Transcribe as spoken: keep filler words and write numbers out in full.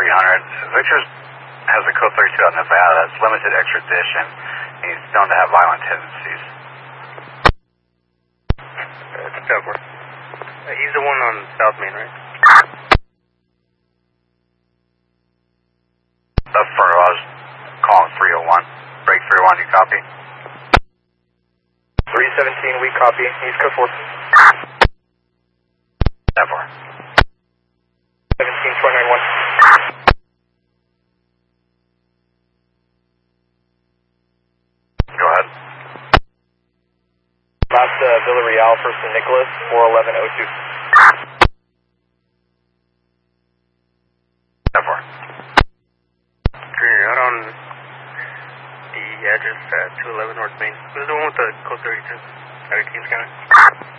three hundred. Victor has a code thirty-two on Nevada. That's limited extradition. He's known to have violent tendencies. Uh, it's ten four. Uh, he's the one on South Main, right? Affirmative. I was calling three oh one. Break three oh one, you copy? three seventeen, we copy. He's code four. ten four. seventeen, four nine one. Go ahead. Last uh, Villarreal for Saint Nicholas, four eleven oh two. ten four. You're out on the address at two eleven North Main. Who's the one with the code thirty-two? Out of Kings County.